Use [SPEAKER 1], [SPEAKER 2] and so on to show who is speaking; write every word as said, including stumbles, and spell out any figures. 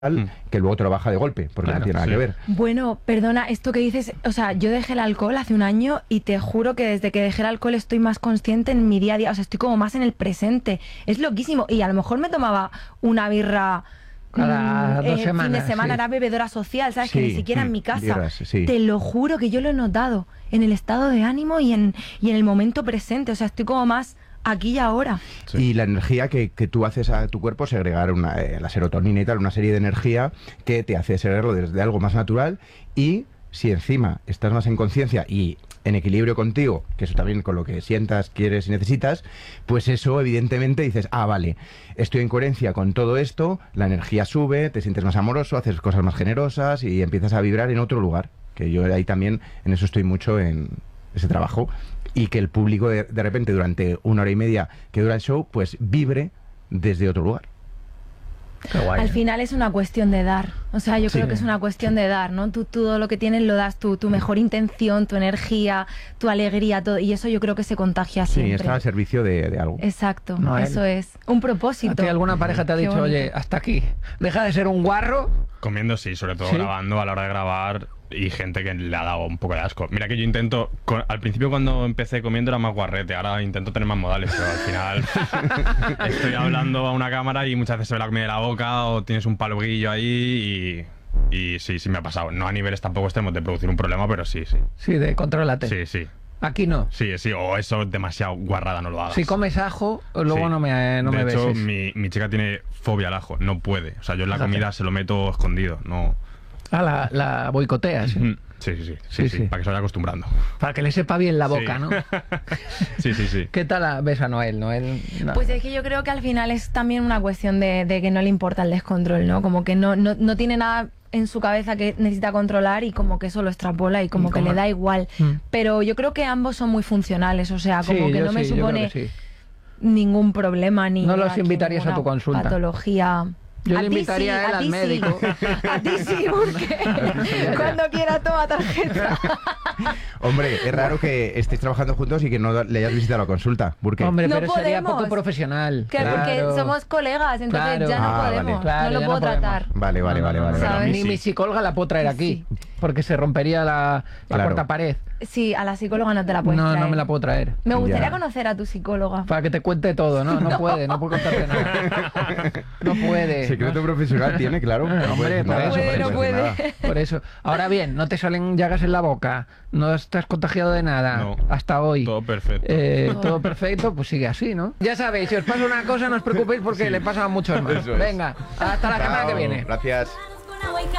[SPEAKER 1] que luego te lo baja de golpe, porque claro, no tiene nada sí. que ver.
[SPEAKER 2] Bueno, perdona, esto que dices, o sea, yo dejé el alcohol hace un año y te juro que desde que dejé el alcohol estoy más consciente en mi día a día, o sea, estoy como más en el presente. Es loquísimo. Y a lo mejor me tomaba una birra
[SPEAKER 3] cada
[SPEAKER 2] mm,
[SPEAKER 3] dos
[SPEAKER 2] eh,
[SPEAKER 3] semanas.
[SPEAKER 2] Fin de semana
[SPEAKER 3] Sí.
[SPEAKER 2] era bebedora social, ¿sabes?
[SPEAKER 1] Sí,
[SPEAKER 2] que ni siquiera
[SPEAKER 1] mm,
[SPEAKER 2] en mi casa.
[SPEAKER 1] birras, sí.
[SPEAKER 2] Te lo juro que yo lo he notado en el estado de ánimo y en, y en el momento presente. O sea, estoy como más aquí y ahora.
[SPEAKER 1] Sí. Y la energía que, que tú haces a tu cuerpo, segregar una, eh, la serotonina y tal, una serie de energía que te hace segregarlo desde algo más natural. Y si encima estás más en conciencia y en equilibrio contigo, que eso también con lo que sientas, quieres y necesitas, pues eso evidentemente dices, ah, vale, estoy en coherencia con todo esto, la energía sube, te sientes más amoroso, haces cosas más generosas y empiezas a vibrar en otro lugar. Que yo ahí también, en eso estoy mucho en ese trabajo. Y que el público de, de repente durante una hora y media que dura el show, pues vibre desde otro lugar.
[SPEAKER 3] Qué guay.
[SPEAKER 2] Al final es una cuestión de dar. O sea, yo
[SPEAKER 1] Sí.
[SPEAKER 2] creo que es una cuestión de dar, ¿no? Tú, tú todo lo que tienes lo das tú, tu mejor intención, tu energía, tu alegría, todo. Y eso yo creo que se contagia
[SPEAKER 1] Sí,
[SPEAKER 2] siempre.
[SPEAKER 1] está al servicio de, de algo.
[SPEAKER 2] Exacto,
[SPEAKER 3] No, él-
[SPEAKER 2] eso es. Un propósito.
[SPEAKER 3] ¿A ti alguna pareja te ha
[SPEAKER 2] Qué
[SPEAKER 3] dicho,
[SPEAKER 2] bonito.
[SPEAKER 3] oye, hasta aquí, deja de ser un guarro?
[SPEAKER 4] Comiendo sí, sobre todo
[SPEAKER 3] ¿Sí?
[SPEAKER 4] grabando, a la hora de grabar, y gente que le ha dado un poco de asco. Mira que yo intento, con- al principio cuando empecé comiendo era más guarrete, ahora intento tener más modales, pero al final estoy hablando a una cámara y muchas veces se ve la comida de la boca o tienes un paloguillo ahí y, y sí, sí me ha pasado. No a niveles tampoco extremos de producir un problema, pero sí, sí.
[SPEAKER 3] Sí, de contrólate.
[SPEAKER 4] Sí, sí.
[SPEAKER 3] Aquí no.
[SPEAKER 4] Sí, sí, o eso demasiado guarrada, no lo hagas.
[SPEAKER 3] Si comes ajo, luego
[SPEAKER 4] Sí.
[SPEAKER 3] no me, no
[SPEAKER 4] de
[SPEAKER 3] me
[SPEAKER 4] hecho,
[SPEAKER 3] beses.
[SPEAKER 4] mi, mi chica tiene fobia al ajo, no puede. O sea, yo en la
[SPEAKER 3] Fíjate.
[SPEAKER 4] comida se lo meto escondido, no...
[SPEAKER 3] Ah, la, la boicoteas.
[SPEAKER 4] Mm, Sí, sí, sí, sí,
[SPEAKER 3] Sí,
[SPEAKER 4] sí,
[SPEAKER 3] sí.
[SPEAKER 4] para que se vaya acostumbrando.
[SPEAKER 3] Para que le sepa bien la boca,
[SPEAKER 4] Sí.
[SPEAKER 3] ¿no?
[SPEAKER 4] Sí, sí, sí.
[SPEAKER 3] ¿Qué tal la- ves a Noel? Noel no.
[SPEAKER 2] Pues es que yo creo que al final es también una cuestión de, de que no le importa el descontrol, ¿no? Como que no, no, no tiene nada en su cabeza que necesita controlar y como que eso lo extrapola y como
[SPEAKER 3] ¿Y
[SPEAKER 2] que
[SPEAKER 3] cómo?
[SPEAKER 2] le da igual.
[SPEAKER 3] Mm.
[SPEAKER 2] Pero yo creo que ambos son muy funcionales, o sea, como
[SPEAKER 3] Sí,
[SPEAKER 2] que
[SPEAKER 3] yo
[SPEAKER 2] no me
[SPEAKER 3] sí, yo creo
[SPEAKER 2] supone
[SPEAKER 3] que sí.
[SPEAKER 2] ningún problema ni
[SPEAKER 3] No los
[SPEAKER 2] aquí
[SPEAKER 3] invitarías a
[SPEAKER 2] ninguna
[SPEAKER 3] tu consulta.
[SPEAKER 2] Patología.
[SPEAKER 3] Yo le
[SPEAKER 2] ti
[SPEAKER 3] invitaría a él al
[SPEAKER 2] ti
[SPEAKER 3] médico.
[SPEAKER 2] A ti sí, porque cuando quiera toma tarjeta.
[SPEAKER 1] Hombre, es raro que estéis trabajando juntos y que no le hayas visitado la consulta. ¿Por qué?
[SPEAKER 3] Hombre,
[SPEAKER 2] No
[SPEAKER 3] pero sería
[SPEAKER 2] podemos.
[SPEAKER 3] poco profesional.
[SPEAKER 2] Que
[SPEAKER 3] Claro.
[SPEAKER 2] porque somos colegas, entonces
[SPEAKER 3] Claro.
[SPEAKER 2] ya no
[SPEAKER 1] Ah, vale.
[SPEAKER 2] podemos,
[SPEAKER 3] Claro,
[SPEAKER 2] no lo
[SPEAKER 3] ya
[SPEAKER 2] puedo
[SPEAKER 3] no podemos.
[SPEAKER 2] tratar.
[SPEAKER 1] Vale, vale,
[SPEAKER 3] No,
[SPEAKER 1] vale,
[SPEAKER 3] no,
[SPEAKER 1] vale.
[SPEAKER 3] no,
[SPEAKER 1] vale.
[SPEAKER 2] ¿sabes?
[SPEAKER 3] Ni
[SPEAKER 4] Sí.
[SPEAKER 3] mi psicóloga la puedo traer aquí,
[SPEAKER 2] Sí.
[SPEAKER 3] porque se rompería la, la
[SPEAKER 1] Claro.
[SPEAKER 3] cuarta pared.
[SPEAKER 2] Sí, a la psicóloga no te la puedes
[SPEAKER 3] No,
[SPEAKER 2] traer.
[SPEAKER 3] no me la puedo traer.
[SPEAKER 2] Me gustaría
[SPEAKER 1] Ya.
[SPEAKER 2] conocer a tu psicóloga.
[SPEAKER 3] Para que te cuente todo, ¿no? No, puede, no puede contarte nada. No puede.
[SPEAKER 1] Secreto profesional tiene, claro.
[SPEAKER 3] Hombre,
[SPEAKER 1] puede decir
[SPEAKER 3] por
[SPEAKER 1] nada,
[SPEAKER 3] eso,
[SPEAKER 1] puede
[SPEAKER 3] por eso.
[SPEAKER 1] decir
[SPEAKER 2] puede.
[SPEAKER 1] nada.
[SPEAKER 3] Por eso. Ahora bien, no te salen llagas en la boca, no estás contagiado de nada
[SPEAKER 4] No.
[SPEAKER 3] hasta hoy.
[SPEAKER 4] Todo perfecto.
[SPEAKER 3] Eh, todo perfecto, pues sigue así, ¿no? Ya sabéis, si os pasa una cosa, no os preocupéis porque le pasa a muchos más.
[SPEAKER 1] Eso es.
[SPEAKER 3] Venga, hasta la semana que
[SPEAKER 1] Chao,
[SPEAKER 3] viene.
[SPEAKER 1] Gracias.
[SPEAKER 5] Con agua y